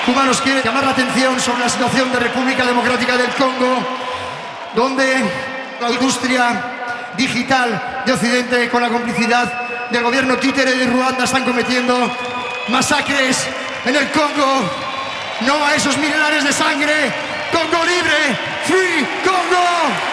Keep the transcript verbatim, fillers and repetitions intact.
Cuba nos quiere llamar la atención sobre la situación de República Democrática del Congo, donde la industria digital de Occidente, con la complicidad del gobierno títere de Ruanda, están cometiendo masacres en el Congo. No a esos miles de sangre. Congo libre, Free Congo.